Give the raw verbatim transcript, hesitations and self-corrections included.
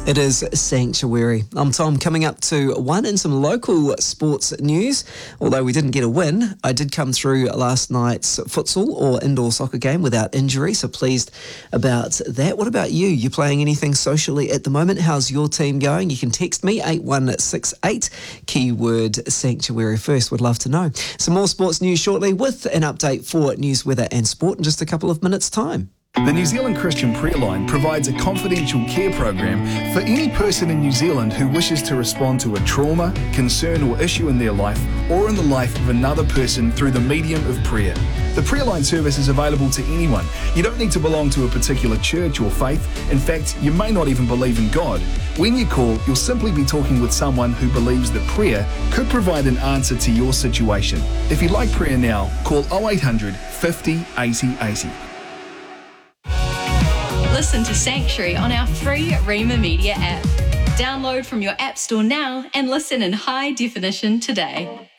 It is Sanctuary. I'm Tom. Coming up to one in some local sports news. Although we didn't get a win, I did come through last night's futsal or indoor soccer game without injury, so pleased about that. What about you? You playing anything socially at the moment? How's your team going? You can text me eight one six eight, keyword Sanctuary first. Would love to know. Some more sports news shortly with an update for news, weather and sport in just a couple of minutes' time. The New Zealand Christian Prayer Line provides a confidential care program for any person in New Zealand who wishes to respond to a trauma, concern or issue in their life or in the life of another person through the medium of prayer. The Prayer Line service is available to anyone. You don't need to belong to a particular church or faith. In fact, you may not even believe in God. When you call, you'll simply be talking with someone who believes that prayer could provide an answer to your situation. If you'd like prayer now, call oh eight hundred, fifty, eighty, eighty. Listen to Sanctuary on our free Rima Media app. Download from your app store now and listen in high definition today.